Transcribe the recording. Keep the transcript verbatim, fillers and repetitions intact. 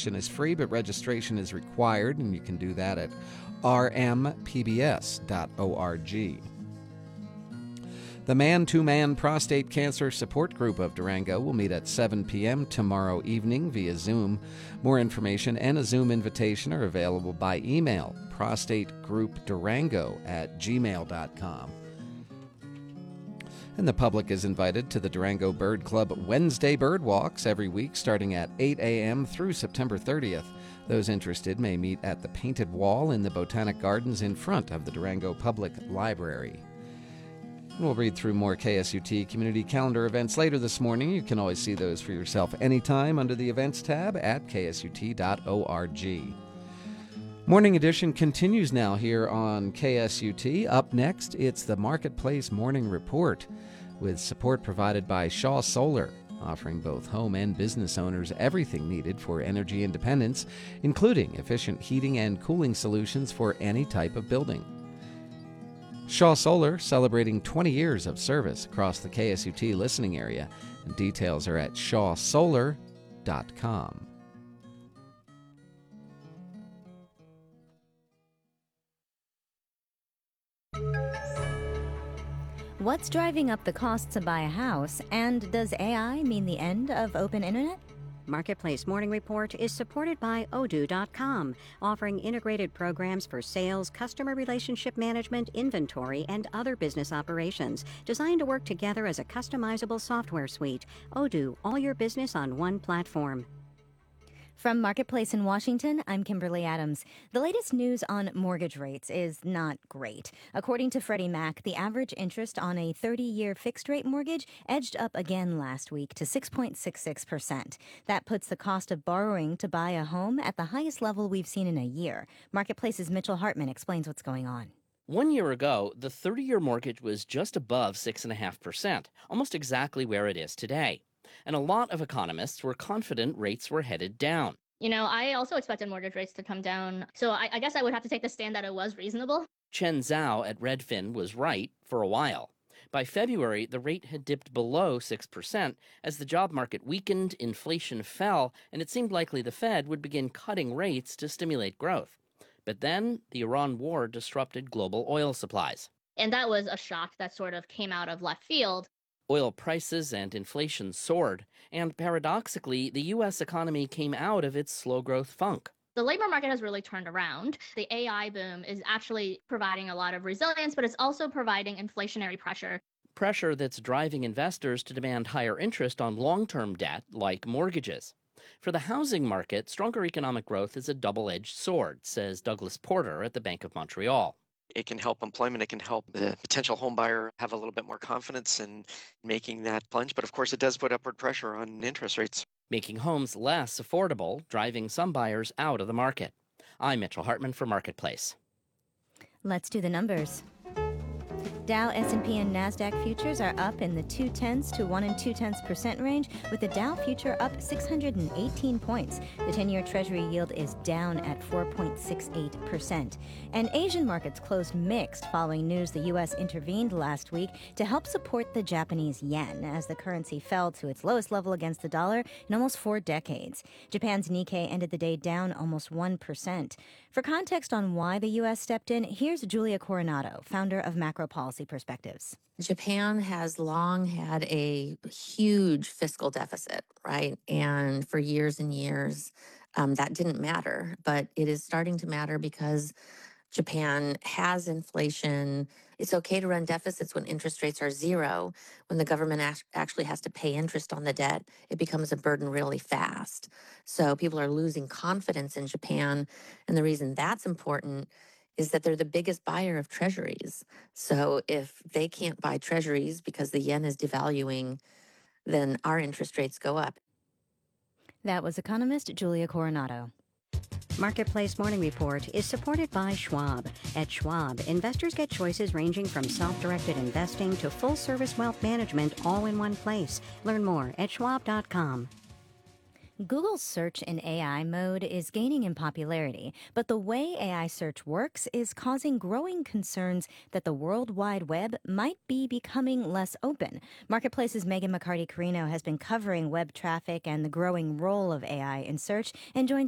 Admission is free, but registration is required, and you can do that at r m p b s dot org. The Man-to-Man Prostate Cancer Support Group of Durango will meet at seven p.m. tomorrow evening via Zoom. More information and a Zoom invitation are available by email, prostategroupdurango at gmail dot com. And the public is invited to the Durango Bird Club Wednesday Bird Walks every week starting at eight a.m. through September thirtieth. Those interested may meet at the Painted Wall in the Botanic Gardens in front of the Durango Public Library. We'll read through more K S U T community calendar events later this morning. You can always see those for yourself anytime under the Events tab at k s u t dot org. Morning Edition continues now here on K S U T. Up next, it's the Marketplace Morning Report with support provided by Shaw Solar, offering both home and business owners everything needed for energy independence, including efficient heating and cooling solutions for any type of building. Shaw Solar, celebrating twenty years of service across the K S U T listening area. And details are at shaw solar dot com. What's driving up the cost to buy a house, and does A I mean the end of open internet? Marketplace Morning Report is supported by odoo dot com, offering integrated programs for sales, customer relationship management, inventory, and other business operations, designed to work together as a customizable software suite. Odoo, all your business on one platform. From Marketplace in Washington, I'm Kimberly Adams. The latest news on mortgage rates is not great. According to Freddie Mac, the average interest on a thirty-year fixed-rate mortgage edged up again last week to six point six six percent. That puts the cost of borrowing to buy a home at the highest level we've seen in a year. Marketplace's Mitchell Hartman explains what's going on. One year ago, the thirty-year mortgage was just above six point five percent, almost exactly where it is today. And a lot of economists were confident rates were headed down. You know, I also expected mortgage rates to come down, so I, I guess I would have to take the stand that it was reasonable. Chen Zhao at Redfin was right for a while. By February, the rate had dipped below six percent as the job market weakened, inflation fell, and it seemed likely the Fed would begin cutting rates to stimulate growth. But then the Iran war disrupted global oil supplies. And that was a shock that sort of came out of left field. Oil prices and inflation soared, and paradoxically, the U S economy came out of its slow-growth funk. The labor market has really turned around. The A I boom is actually providing a lot of resilience, but it's also providing inflationary pressure. Pressure that's driving investors to demand higher interest on long-term debt, like mortgages. For the housing market, stronger economic growth is a double-edged sword, says Douglas Porter at the Bank of Montreal. It can help employment. It can help the potential home buyer have a little bit more confidence in making that plunge. But of course, it does put upward pressure on interest rates, making homes less affordable, driving some buyers out of the market. I'm Mitchell Hartman for Marketplace. Let's do the numbers. Dow, S and P, and NASDAQ futures are up in the two tenths to one and two tenths percent range, with the Dow future up six hundred eighteen points. The ten-year Treasury yield is down at four point six eight percent. And Asian markets closed mixed following news the U S intervened last week to help support the Japanese yen as the currency fell to its lowest level against the dollar in almost four decades. Japan's Nikkei ended the day down almost one percent. For context on why the U S stepped in, here's Julia Coronado, founder of Macro Policy Perspectives. Japan has long had a huge fiscal deficit, right? And for years and years, um, that didn't matter. But it is starting to matter because Japan has inflation. It's okay to run deficits when interest rates are zero. When the government act- actually has to pay interest on the debt, it becomes a burden really fast. So people are losing confidence in Japan. And the reason that's important is that they're the biggest buyer of treasuries. So if they can't buy treasuries because the yen is devaluing, then our interest rates go up. That was economist Julia Coronado. Marketplace Morning Report is supported by Schwab. At Schwab, investors get choices ranging from self-directed investing to full-service wealth management all in one place. Learn more at schwab dot com. Google's search in A I mode is gaining in popularity, but the way A I search works is causing growing concerns that the World Wide Web might be becoming less open. Marketplace's Megan McCarty-Carino has been covering web traffic and the growing role of A I in search and joins